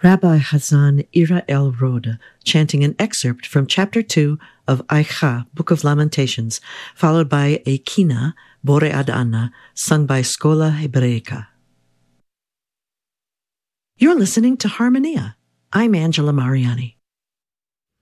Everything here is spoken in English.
Rabbi Hazan Ira El Roda chanting an excerpt from Chapter 2 of Aicha, Book of Lamentations, followed by a Kina, Bore Ad Anna, sung by Scola Hebraica. You're listening to Harmonia. I'm Angela Mariani.